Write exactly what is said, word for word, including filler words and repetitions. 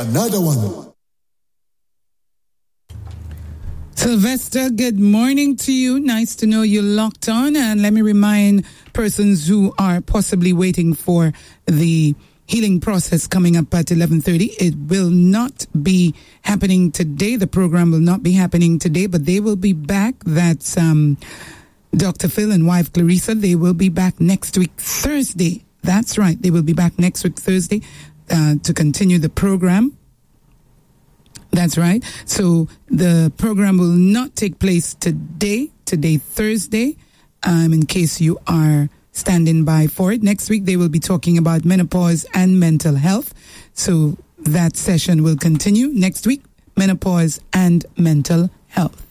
another one. Sylvester, good morning to you. Nice to know you're locked on. And let me remind persons who are possibly waiting for the healing process coming up at eleven thirty. It will not be happening today. The program will not be happening today, but they will be back. That's um, Doctor Phil and wife Clarissa. They will be back next week, Thursday. That's right. They will be back next week, Thursday, uh, to continue the program. That's right. So the program will not take place today, today, Thursday, um, in case you are standing by for it. Next week, they will be talking about menopause and mental health. So that session will continue next week, menopause and mental health.